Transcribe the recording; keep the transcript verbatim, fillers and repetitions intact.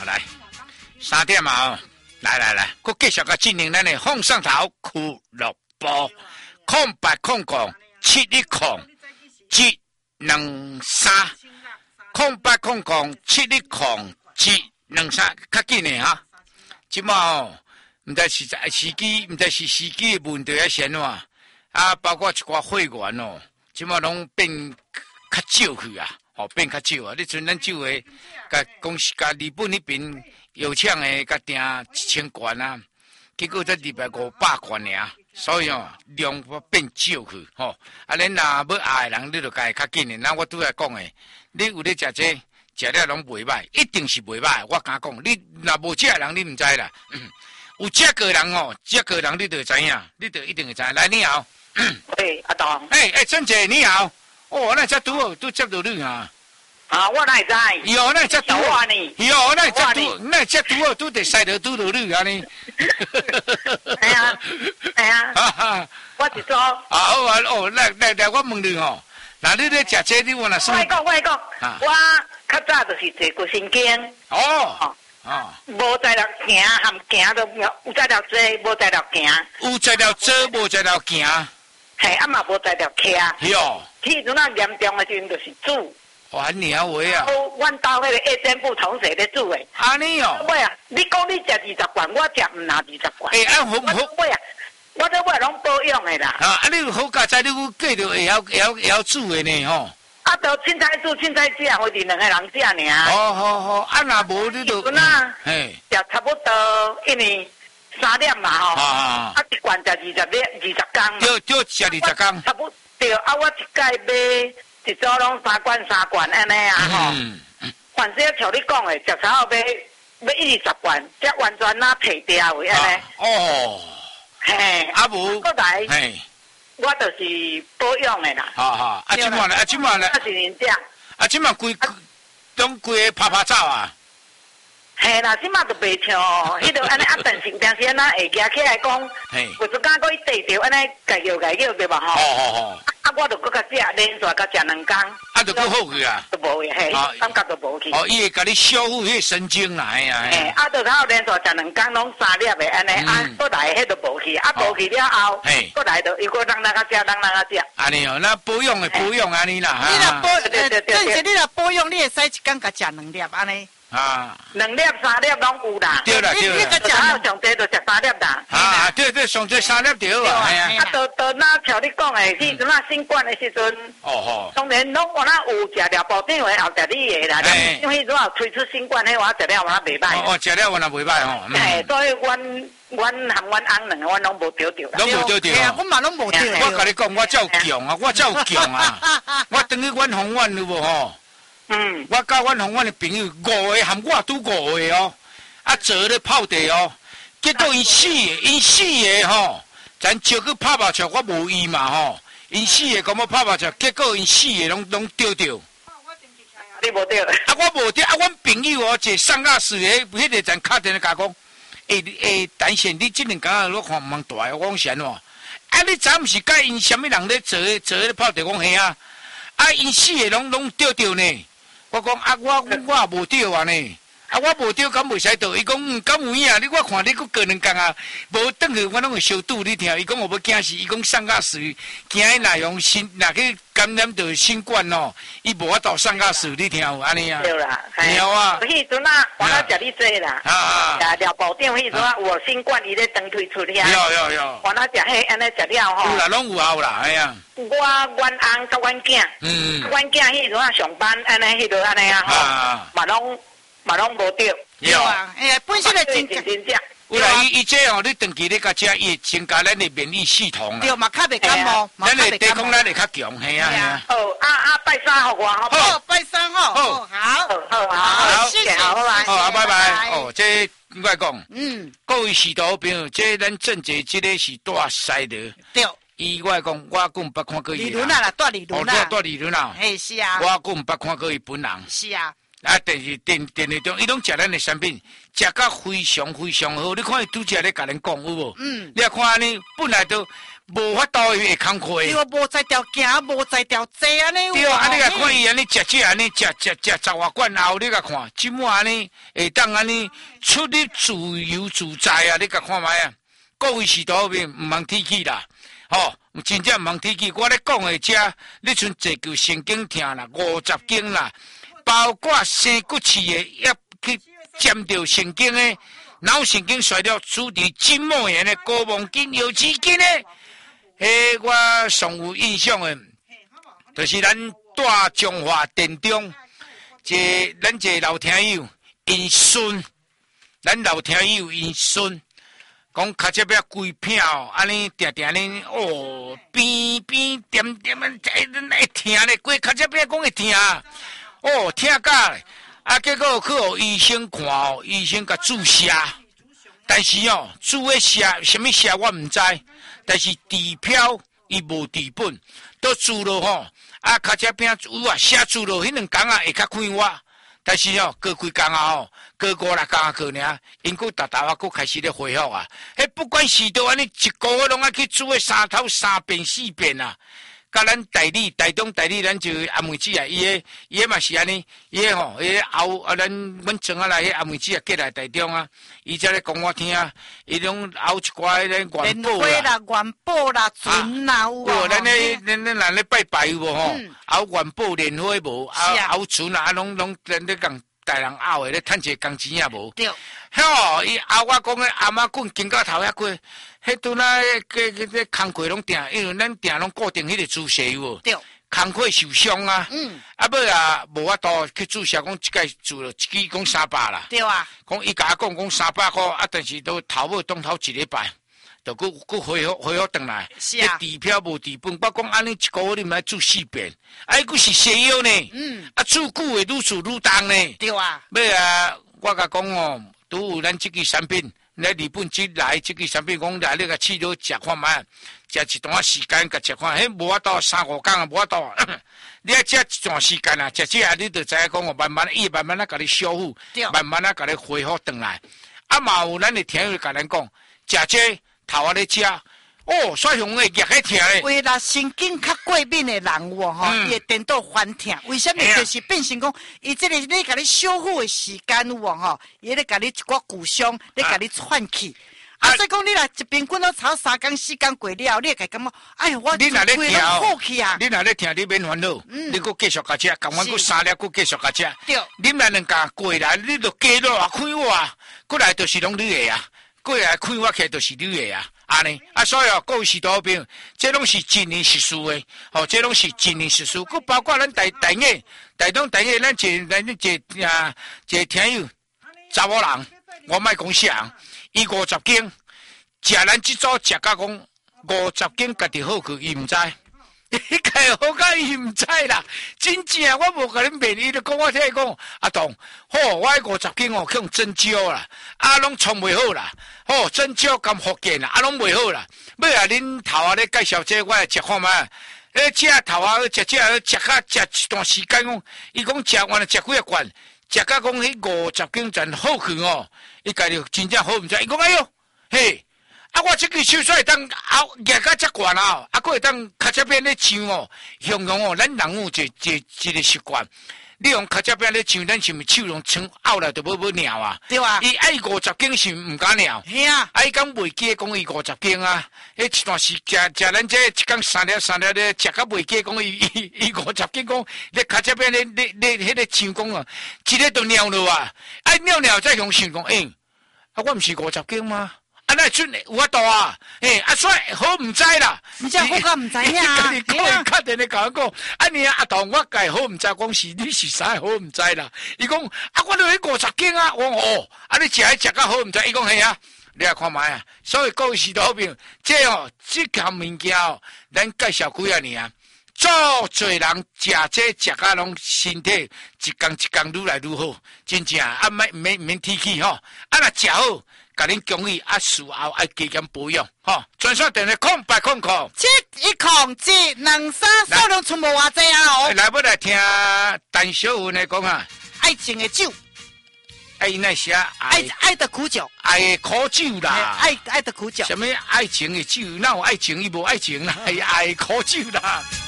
来三点嘛哦，来来来，我继续个进行咱的放上头俱乐部，空八空空七一空一两三，空八空空七一空一两三，较紧的哈。即嘛哦，毋知是在时机，毋知是时机的问题还是安怎啊？包括一寡会员哦，即嘛拢变较少去啊。哦，变较少啊！你像咱酒的，甲公司甲日本那边有抢的，甲订一千罐啊，结果才二百五百罐尔，所以哦，量变少去吼。啊，恁若要爱的人，你就家较紧的。那我拄来讲的，你有咧食这，食了拢袂歹，一定是袂歹。我敢讲，你若无食的人，你毋知啦。嗯、有食过人哦，食过人你就知影，你就一定会知。来，你好。 喂，阿东。 哎哎，珍姐你好。哦，那只拄都接到你啊！ 啊，我哪会知？ 哟，那只拄我呢？ 哟，那只拄，那只拄哦，拄得使到拄到你啊你。 哎呀，哎呀， 哈哈， 我是说。啊好啊，哦，来来来，我问你吼，那你咧食这你我若算？ 我讲我讲，我较早就是坐过神经。 哦。哦。 无在了行，含行都有在了坐，无在了行。 有在了坐，无在了行。 嘿，啊嘛无在了徛。 哟。 迄阵啊严重的时阵就是煮。 哇，你啊喂啊！ 阮兜迄个夜间部同事咧煮诶。 安尼哦。 喂啊，你讲你食二十罐，我食毋拿二十罐。 诶，啊好唔好？ 喂啊，我这喂拢保养诶啦。 啊，啊你有好佳哉，你有计着会晓会晓会晓煮诶呢吼。 啊，就凊彩煮凊彩食，或者两个人食尔。 好好好，啊若无你就。 阵啊， 嘿。 食差不多一年三粒嘛吼。啊。啊，一罐食二十粒，二十缸。 就就食二十缸。 差不对，啊，我一届买。一组拢三罐三罐安尼啊吼，反正像你讲的，食草后买买一二十罐，才完全哪退掉为安尼。 哦， 嘿， 啊无， 过来， 嘿， 我就是保养的啦。 哈哈，啊，今晚咧，啊，今晚咧， 啊是人食。 啊，今晚规拢规个拍拍照啊。 嘿啦，即马就袂像哦，迄个安尼啊，但是但是安那会夹起来讲，有一间个伊地着安尼家叫家叫对吧吼？ 哦哦哦。 啊，我就搁较食连续甲食两工。 啊，就搁好去啊。 都无去，嘿，感觉都无去。 哦，伊会甲你修复迄个神经啦，哎呀。 嘿，啊，就然后连续食两工拢三粒的安尼，啊，搁来迄都无去，啊，无去了后，搁来就又搁让咱个食，让咱个食。 安尼哦，那保养的保养安尼啦。 你若保，对对对，正是你若保养，你会使一工甲食两粒安尼。 啊， 两粒三粒拢有啦， 对啦对啦， 你个食上济就食三粒啦。 啊，对对，上济三粒对啊，系啊。啊，都都那像你讲诶，迄阵啊新冠诶时阵， 哦吼， 当然拢我那有食了保定诶，后食你诶啦，因为迄阵啊推出新冠迄我食了我那袂歹。 哦，食了我那袂歹吼。 嘿，所以阮阮含阮翁两个，阮拢无得着啦。 拢无得着啊！ 我嘛拢无得。 我甲你讲，我照强啊，我照强啊，我等于阮红阮有无吼？ 嗯， 我甲阮红阮的朋友五个含我拄五个哦，啊坐咧泡茶哦，结果因四个，因四个吼，咱招去拍麻将，我无意嘛吼，因四个讲要拍麻将，结果因四个拢拢丢掉。 你无对。 啊，我无对，啊，阮朋友哦，坐上架时诶，迄个咱敲电话甲讲，诶诶，等下你即两工啊，我看毋通大，我讲啥喏？啊，你昨毋是甲因啥物人咧坐坐咧泡茶？讲嘿啊，啊，因四个拢拢丢掉呢。我讲啊，我我也无钓啊呢，啊我无钓，敢袂使钓？伊讲嗯，敢有影？你我看你佫过两工啊，无转去我拢会烧肚。你听，伊讲我要惊死，伊讲上架时惊伊若用新，若去感染到新冠哦，伊无法度上架时，你听有安尼啊？ 对啦， 有啊。 迄阵啊，我那食你做啦，啊啊，廖保定迄阵啊，有新冠伊咧登推出遐。 有有有。 我那食迄安尼食了吼。 有啦，拢有效啦，哎呀。 我阮翁甲阮囝，嗯，阮囝迄阵啊上班安尼迄落安尼啊吼，嘛拢嘛拢无着。 有啊，哎呀，本身的真真真正。 有啦，伊伊这吼，你长期咧甲食，伊增加咱的免疫系统对嘛，较袂感冒， 咱的抵抗力会较强，系啊系啊。 哦，啊啊，拜三互我好不好？ 拜三吼，好，好， 好，好，谢谢，好，拜拜。 好，拜拜。哦，这我讲， 嗯， 各位视图朋友，这咱正节这个是大赛的。 对。 伊我讲，我根本捌看过伊。 理论啊啦，大理论啦。哦，大理论啦。 嘿，是啊。 我根本捌看过伊本人。 是啊。 啊，但是电电视中，伊拢食咱的产品，食甲非常非常好。你看伊拄则咧甲咱讲有无？嗯。你啊看安尼，本来都无法度会工课。 因为无在条行，无在条坐安尼。 对啊，你甲看伊安尼食食安尼食食食十外罐后，你甲看，即满安尼会当安尼出入自由自在啊！你甲看卖啊，各位是多边毋通提起啦，吼、哦，真正毋通提起。我咧讲的遮，你像坐旧神经痛啦，五十斤啦，包括生骨刺的，也去沾到神经的。脑神经衰弱、主治筋膜炎的、高锰筋、腰肌筋的，迄我上有印象的，就是咱大中华电中，一咱一老听友因孙，咱老听友因孙，讲脚趾边规片哦，安尼定定呢，哦，边边点点啊，会疼咧，规脚趾边讲会疼，哦，疼甲咧。啊，结果去互医生看哦，医生甲注射，但是哦，注诶射什么射我毋知，但是治标伊无治本，都注了吼，啊，脚趾边有啊，射注了，迄两工啊会较快活，但是哦，过几工啊吼，过五六工啊过尔，因佫逐逐啊佫开始咧恢复啊，迄不管是倒安尼一个月拢爱去注诶三头三遍四遍啊。甲咱代理、台中代理，咱就安慰剂啊，伊个伊个嘛是安尼，伊个吼，伊个后啊，咱阮庄啊来迄安慰剂啊，寄来台中啊，伊才咧讲我听，伊拢后一寡迄个元宝啦、元宝啦、船啦有啊，咱咧咱咱咱咧拜拜有无吼？后元宝莲花无，啊后船啊，拢拢咱咧讲大人拗诶，咧趁一个工钱也无。对。吼，伊后我讲诶，阿妈棍经到头遐过。迄阵啊，个个个工课拢定，因为咱定拢固定迄个姿势有无？对。工课受伤啊。嗯。啊，尾啊，无法度去注射，讲一届做了，一支讲三百啦。对啊。讲伊甲我讲讲三百块，啊，但是都头尾当头一礼拜，就佫佫恢复恢复转来。是啊。治标无治本，我讲安尼一个月你毋爱注四遍，啊，伊佫是西药呢。嗯。啊，注久会愈注愈重呢。对啊。尾啊，我甲讲哦，拄有咱即支产品。来日本即来即个产品讲来你个试着食看卖，食一段时间甲食看，迄无法度三五工啊，无法度。你啊食一段时间啊，食这啊，你就知影讲哦，慢慢伊慢慢啊，甲你修复，慢慢啊，甲你恢复转来。啊嘛有咱的听友甲咱讲，食这头啊咧食，哦，煞雄会热迄疼咧。为啦神经较过敏的人有吼，伊会颠倒反疼。为什么？就是变成讲，伊这个咧甲你修复的时间有吼，伊咧甲你一寡骨伤，咧甲你串起。啊，所以讲你若一平均都炒三工四工过了，你会感觉，哎呀，我你若咧听好去啊！你若咧听，你免烦恼，你佫继续甲食，共阮佫三粒佫继续甲食。对，你若两家过来，你就加落啊，开活啊，过来就是拢你的啊，过来开活起来就是你的啊。安尼啊，所以哦，各位是多兵，这拢是真年实事的，吼，这拢是真年实事。佮包括咱台台业、台东台业，咱一咱一啊一听友查某人，我莫讲啥，伊五十斤，食咱即组食甲讲五十斤家己好去，伊毋知。伊家好甲伊毋知啦，真正我无甲恁骗，伊就讲我听伊讲，阿东，好，我迄五十斤哦，去用针灸啦，啊，拢创袂好啦，好，针灸兼福建啦，啊，拢袂好啦。尾啊，恁头啊咧介绍这个，我来食看卖。迄食头啊，食食食甲食一段时间讲，伊讲食完了食几啊罐，食甲讲迄五十斤真好去哦，伊家己真正好毋知，伊讲哎哟，嘿。啊！我即个手术会当后热甲遮悬啊，啊，佫会当脚趾边咧上哦，形容哦，咱人有一一一个习惯，你用脚趾边咧上，咱是毋是手拢撑拗来就要要尿啊？对啊。伊爱五十斤是毋敢尿。是啊。啊，伊讲袂记讲伊五十斤啊，迄一段时食食咱这一工三粒三粒咧，食甲袂记讲伊伊伊五十斤讲，咧脚趾边咧咧咧迄个上讲啊，一日都尿了啊！爱尿尿再用想讲，诶、欸，啊，我毋是五十斤吗？啊，那准有法度啊！诶、欸，啊，所以好毋知啦，你这好甲毋知影啊！你讲伊确定咧甲我讲，啊，你阿童我家好毋知，讲是你是啥好毋知啦？伊讲啊，我都迄五十斤啊！我讲哦，啊，你食迄食甲好毋知？伊讲嘿啊，你来看卖啊！所以各位是好朋友，这哦，这项物件哦，咱介绍几啊年啊，做侪人食这食甲拢身体一工一工愈来愈好，真正啊，免免免提起吼，啊，若食好。甲恁建议啊，事后爱加减保养，吼！专线电话空八空空七一空七两三数量全部偌济啊！哦， 来要来听陈小云来讲啊， 爱情的酒。 爱那些爱爱爱的苦酒， 爱的苦酒啦， 爱爱的苦酒。 什么爱情的酒，哪有爱情伊无爱情啦，爱爱的苦酒啦。